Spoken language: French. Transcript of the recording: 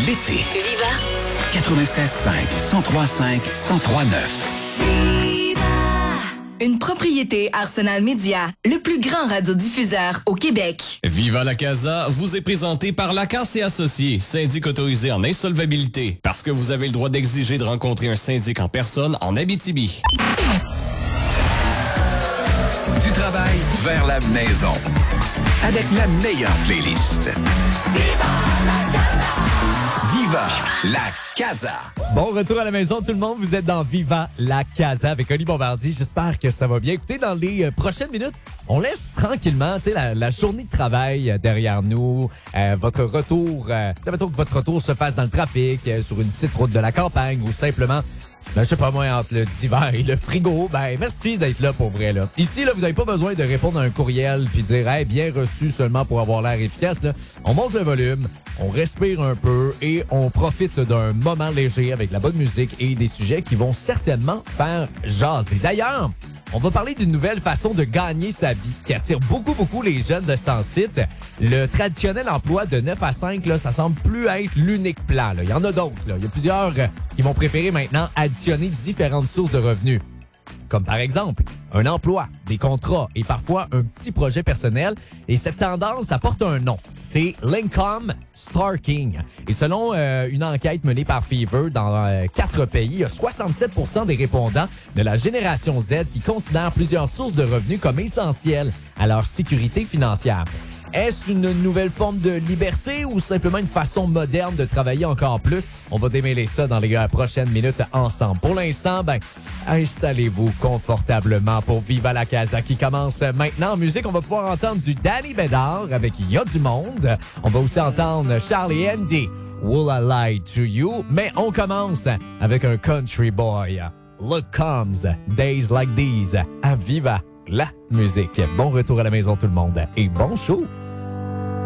l'été. Viva! 96.5, 103.5, 103.9. Une propriété Arsenal Média, le plus grand radiodiffuseur au Québec. Viva la Casa vous est présenté par Lacasse et Associés, syndic autorisé en insolvabilité. Parce que vous avez le droit d'exiger de rencontrer un syndic en personne en Abitibi. Du travail vers la maison. Avec la meilleure playlist. Viva la Casa! Viva la Casa! Bon retour à la maison tout le monde, vous êtes dans Viva la Casa avec Oli Bombardier, j'espère que ça va bien. Écoutez, dans les prochaines minutes, on laisse tranquillement la journée de travail derrière nous, votre retour, mettons que votre retour se fasse dans le trafic, sur une petite route de la campagne ou simplement... je sais pas moi, entre le divan et le frigo, merci d'être là pour vrai, là. Ici, là, vous avez pas besoin de répondre à un courriel puis dire, hey, bien reçu seulement pour avoir l'air efficace, là. On monte le volume, on respire un peu et on profite d'un moment léger avec la bonne musique et des sujets qui vont certainement faire jaser. D'ailleurs, on va parler d'une nouvelle façon de gagner sa vie qui attire beaucoup les jeunes de ce temps-ci. Le traditionnel emploi de 9 à 5, là, ça semble plus être l'unique plan, là. Il y en a d'autres, là. Il y a plusieurs qui vont préférer maintenant additionner différentes sources de revenus. Comme par exemple, un emploi, des contrats et parfois un petit projet personnel. Et cette tendance, ça porte un nom. C'est l'income stalking. Et selon une enquête menée par Fever dans 4 pays, il y a 67% des répondants de la génération Z qui considèrent plusieurs sources de revenus comme essentielles à leur sécurité financière. Est-ce une nouvelle forme de liberté ou simplement une façon moderne de travailler encore plus? On va démêler ça dans les prochaines minutes ensemble. Pour l'instant, installez-vous confortablement pour Viva la Casa qui commence maintenant. En musique, on va pouvoir entendre du Danny Bédard avec Y'a du monde. On va aussi entendre Charlie Andy, Will I Lie to You? Mais on commence avec un country boy. Look Comes, Days Like These, à Viva la musique. Bon retour à la maison tout le monde et bon show!